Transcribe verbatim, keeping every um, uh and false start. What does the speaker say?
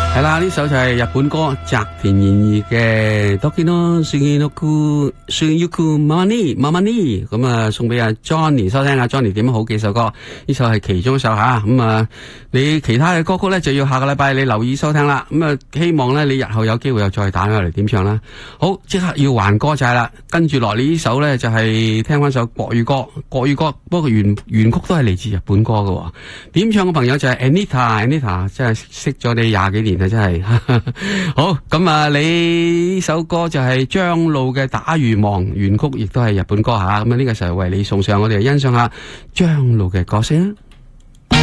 係啦，呢首就係日本歌澤田研二嘅 Dokino Suginoku Suginoku Mamani Mamani， 咁啊送俾阿 Johnny 收聽。阿 Johnny 點好幾首歌，呢首係其中一首吓。咁啊，你其他嘅歌曲咧就要下個禮拜你留意收聽啦。咁啊，希望咧你日後有機會又再打返嚟點唱啦。好，即刻要還歌債啦。跟住落嚟呢首咧就係聽翻首國語歌，國語歌不過原原曲都係嚟自日本歌嘅。點唱嘅朋友就係 Anita，Anita 真係識咗你廿幾年。真係好咁啊！你呢首歌就係張露嘅《打魚網》，原曲亦都係日本歌吓。咁啊，呢個時候為你送上，我哋欣賞下張露嘅歌聲。